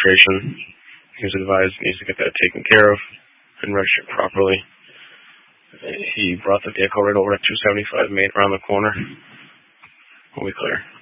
registration. He was advised he needs to get that taken care of and registered properly. He brought the vehicle right over at 275, made around the corner. We'll be clear.